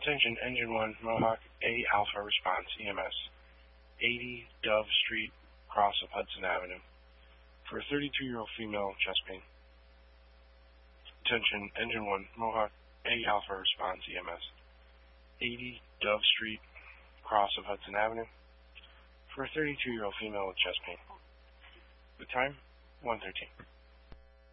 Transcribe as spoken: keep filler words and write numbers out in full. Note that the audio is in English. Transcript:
Attention, Engine one, Mohawk A Alpha Response, E M S, eighty Dove Street, cross of Hudson Avenue, for a thirty-two-year-old female with chest pain. Attention, Engine one, Mohawk A Alpha Response, E M S, eighty Dove Street, cross of Hudson Avenue, for a thirty-two-year-old female with chest pain. The time, one thirteen.